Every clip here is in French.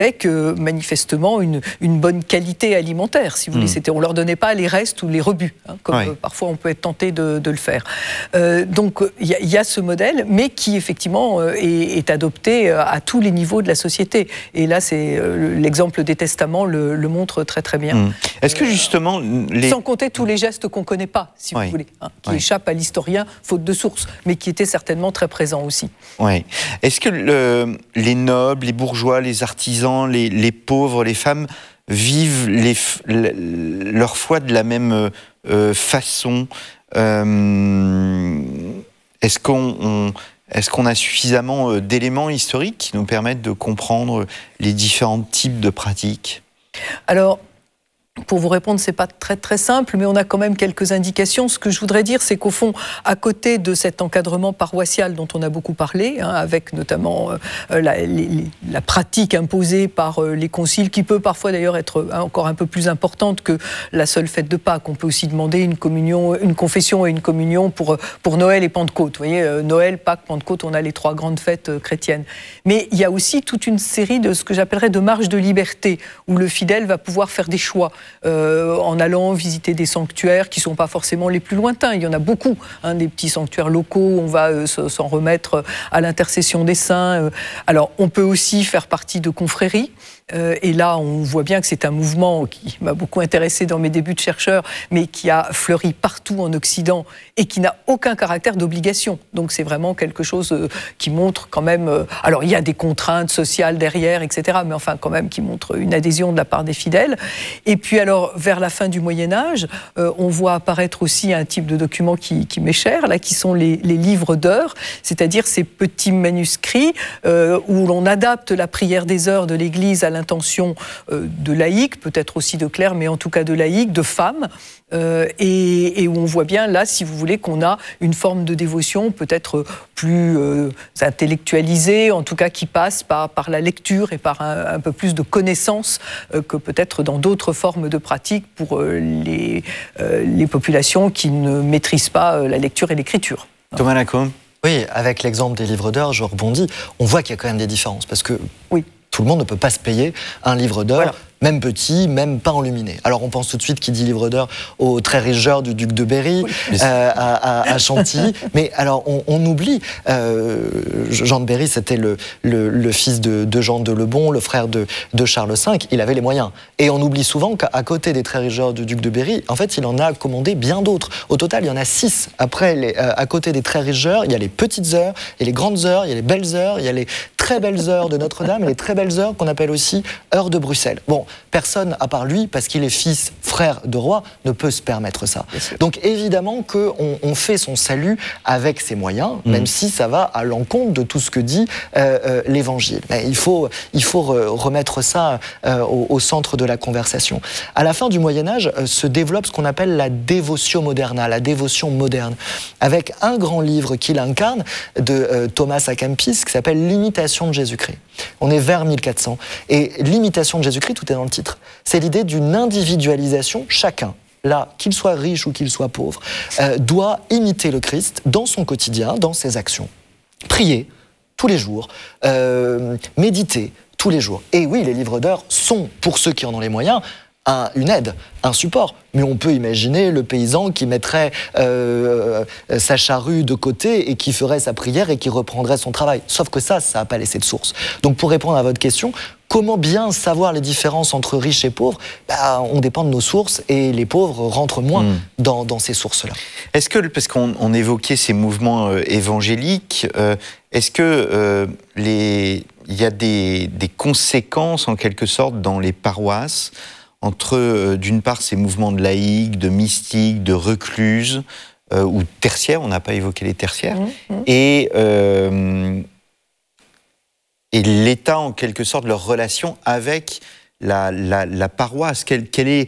avec manifestement une bonne qualité alimentaire, si vous voulez. On ne leur donnait pas les restes ou les rebuts, comme parfois on peut être tenté de le faire. Donc il y a ce modèle, mais qui effectivement est adopté à tous les niveaux de la société. Et là, l'exemple des testaments le montre très très bien. Est-ce que justement... Sans compter tous les gestes qu'on ne connaît pas, si vous voulez, qui échappent à l'historien, faute de source, mais qui étaient certainement très présents aussi. Oui. Est-ce que les nobles, les bourgeois, les artisans, les pauvres, les femmes vivent leur foi de la même façon? Est-ce qu'on a suffisamment d'éléments historiques qui nous permettent de comprendre les différents types de pratiques? Alors, pour vous répondre, c'est pas très très simple, mais on a quand même quelques indications. Ce que je voudrais dire, c'est qu'au fond, à côté de cet encadrement paroissial dont on a beaucoup parlé, avec notamment la pratique imposée par les conciles, qui peut parfois d'ailleurs être encore un peu plus importante que la seule fête de Pâques. On peut aussi demander une confession et une communion pour Noël et Pentecôte. Vous voyez, Noël, Pâques, Pentecôte, on a les 3 grandes fêtes chrétiennes. Mais il y a aussi toute une série de ce que j'appellerais de marges de liberté, où le fidèle va pouvoir faire des choix. En allant visiter des sanctuaires qui ne sont pas forcément les plus lointains. Il y en a beaucoup, des petits sanctuaires locaux, on va s'en remettre à l'intercession des saints. Alors, on peut aussi faire partie de confréries. Et là, on voit bien que c'est un mouvement qui m'a beaucoup intéressé dans mes débuts de chercheur, mais qui a fleuri partout en Occident et qui n'a aucun caractère d'obligation. Donc c'est vraiment quelque chose qui montre quand même... alors il y a des contraintes sociales derrière, etc., mais enfin quand même qui montre une adhésion de la part des fidèles. Et puis alors, vers la fin du Moyen-Âge, on voit apparaître aussi un type de document qui m'est cher, là, qui sont les livres d'heures, c'est-à-dire ces petits manuscrits où l'on adapte la prière des heures de l'Église à l'intention de laïcs, peut-être aussi de clercs, mais en tout cas de laïcs, de femmes, et où on voit bien là, si vous voulez, qu'on a une forme de dévotion peut-être plus intellectualisée, en tout cas qui passe par la lecture et par un peu plus de connaissances que peut-être dans d'autres formes de pratiques pour les populations qui ne maîtrisent pas la lecture et l'écriture. Thomas Lacombe. Oui, avec l'exemple des livres d'heures, je rebondis, on voit qu'il y a quand même des différences, parce que tout le monde ne peut pas se payer un livre d'heures, même petit, même pas enluminé. Alors on pense tout de suite, qui dit livre d'heures, au très riche du duc de Berry, à Chantilly, mais alors on oublie, Jean de Berry, c'était le fils de Jean de Lebon, le frère de Charles V, il avait les moyens. Et on oublie souvent qu'à côté des très riches du duc de Berry, en fait, il en a commandé bien d'autres. Au total, il y en a 6. Après, à côté des très riches heures, il y a les petites heures, il y a les grandes heures, il y a les belles heures, il y a les très belles heures de Notre-Dame et les très belles heures qu'on appelle aussi heures de Bruxelles. Bon, personne, à part lui, parce qu'il est fils, frère de roi, ne peut se permettre ça. Donc évidemment qu'on fait son salut avec ses moyens, même si ça va à l'encontre de tout ce que dit l'Évangile. Mais il faut remettre ça au centre de la conversation. À la fin du Moyen-Âge, se développe ce qu'on appelle la Devotio Moderna, la dévotion moderne, avec un grand livre qui l'incarne, de Thomas à Kempis, qui s'appelle L'imitation de Jésus-Christ. On est vers 1400. Et l'imitation de Jésus-Christ, tout est dans le titre. C'est l'idée d'une individualisation. Chacun, là, qu'il soit riche ou qu'il soit pauvre, doit imiter le Christ dans son quotidien, dans ses actions. Prier tous les jours, méditer tous les jours. Et oui, les livres d'heures sont, pour ceux qui en ont les moyens, une aide, un support. Mais on peut imaginer le paysan qui mettrait sa charrue de côté et qui ferait sa prière et qui reprendrait son travail. Sauf que ça n'a pas laissé de source. Donc pour répondre à votre question, comment bien savoir les différences entre riches et pauvres ? On dépend de nos sources et les pauvres rentrent moins dans ces sources-là. Est-ce que, parce qu'on évoquait ces mouvements évangéliques, est-ce que il y a des conséquences en quelque sorte dans les paroisses entre, d'une part, ces mouvements de laïcs, de mystiques, de recluses, ou tertiaires, on n'a pas évoqué les tertiaires, et l'État, en quelque sorte, leur relation avec la paroisse. Quel est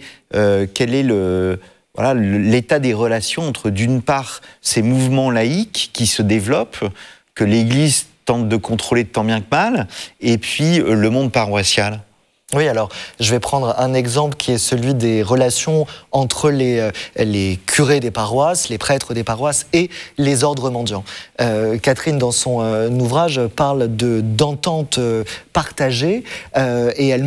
l'état des relations entre, d'une part, ces mouvements laïques qui se développent, que l'Église tente de contrôler de tant bien que mal, et puis le monde paroissial ? Oui, alors je vais prendre un exemple qui est celui des relations entre les curés des paroisses, les prêtres des paroisses et les ordres mendiants. Catherine, dans son ouvrage, parle d'entente partagée et elle